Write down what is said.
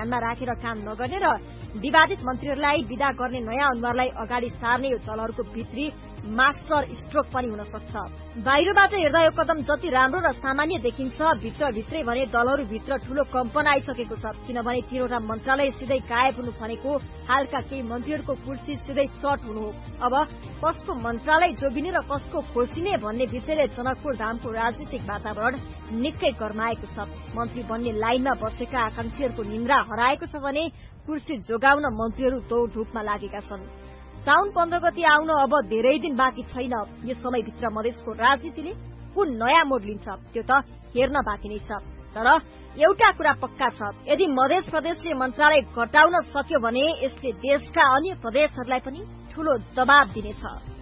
ध्यानमा राखेर काम नगर्ने र विवादित मन्त्रीहरूलाई विदा गर्ने नयाँ अनुहारलाई अगाडि सार्ने यो दलहरूको भित्री मास्टर स्ट्रोक पनि हुन सक्छ। बाहिरबाट हेर्दा यो कदम जति राम्रो र सामान्य देखिन्छ, भित्रभित्रै भने दलहरूभित्र ठूलो कम्पन आइसकेको छ। किनभने 3वटा मन्त्रालय सिधै गायब हुनु भनेको हालका केही मन्त्रीहरूको कुर्सी सिधै चट हुनु हो। अब कसको मन्त्रालय जोगिने र कसको खोसिने भन्ने विषयले जनकपुर धामको राजनीतिक वातावरण निकै गर्माएको छ। मन्त्री बन्ने लाइनमा बसेका आकांक्षीहरूको निन्द्रा हराएको छ भने कुर्सी जोगाउन मन्त्रीहरू दौडधुपमा लागेका छन्। साउन 15 गते आउन अब धेरै दिन बाँकी छैन। यस समयभित्र मधेसको राजनीतिले कुन नयाँ मोड लिन्छ त्यो त हेर्न बाँकी नै छ। तर एउटा कुरा पक्का छ, यदि मधेस प्रदेशले मन्त्रालय घटाउन सक्यो भने यसले देशका अन्य प्रदेशहरूलाई पनि ठूलो दबाब दिनेछ।